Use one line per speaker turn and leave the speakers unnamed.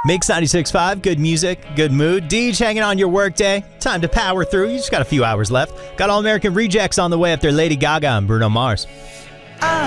Mix 96.5, good music, good mood. Deej hanging on your workday. Time to power through. You just got a few hours left. Got All American Rejects on the way after Lady Gaga and Bruno Mars.